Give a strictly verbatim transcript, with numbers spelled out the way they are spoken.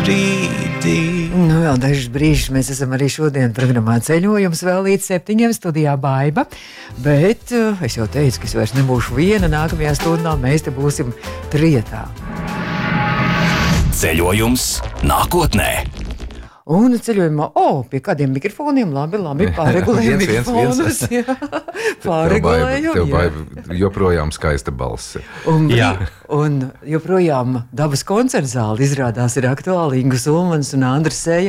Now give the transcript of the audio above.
brīdī. Nu, vēl dažus brīžus mēs esam arī šodien programmā ceļojums vēl līdz septiņiem studijā Baiba, bet uh, es jau teicu, ka es vairs nebūšu viena, nākamajā stundā mēs te būsim trietā. Ceļojums nākotnē. Un ceļojumā, o, oh, pie kādiem mikrofoniem, labi, labi, pārregulējam mikrofonus, jā, pārregulējam, tev Baiba, tev Baiba joprojām skaista balss. Un, jā. Un joprojām Dabas koncertzāli izrādās ir aktuāli Ingu Sulmanis un Andris Sēja.